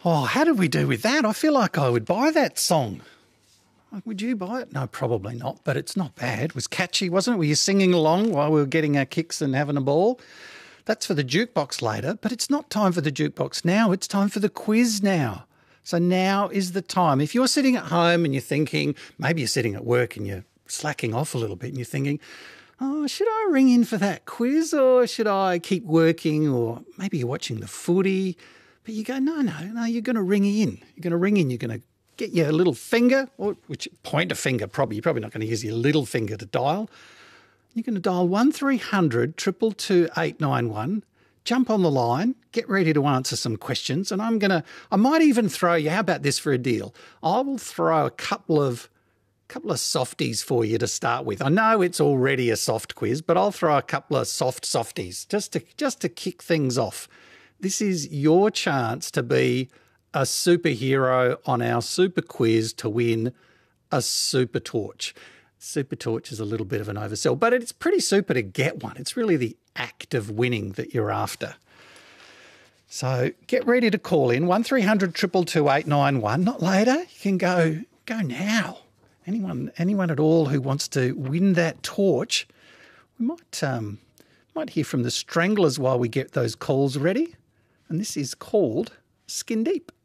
Oh, how did we do with that? I feel like I would buy that song. Would you buy it? No, probably not, but it's not bad. It was catchy, wasn't it? Were you singing along while we were getting our kicks and having a ball? That's for the jukebox later, but it's not time for the jukebox now. It's time for the quiz now. So now is the time. If you're sitting at home and you're thinking, maybe you're sitting at work and you're slacking off a little bit and you're thinking, oh, should I ring in for that quiz or should I keep working? Or maybe you're watching the footy, but you go, no, you're going to ring in. You're going to ring in. You're going to get your little finger, or which pointer finger probably. You're probably not going to use your little finger to dial. You're going to dial 1300 222 891. Jump on the line, get ready to answer some questions, and I might even throw you, how about this for a deal? I will throw a couple of softies for you to start with. I know it's already a soft quiz, but I'll throw a couple of soft softies just to kick things off. This is your chance to be a superhero on our super quiz to win a super torch. Super torch is a little bit of an oversell, but it's pretty super to get one. It's really the act of winning that you're after. So get ready to call in 1300 222 891. Not later. You can go now. Anyone at all who wants to win that torch, we might hear from the Stranglers while we get those calls ready. And this is called Skin Deep.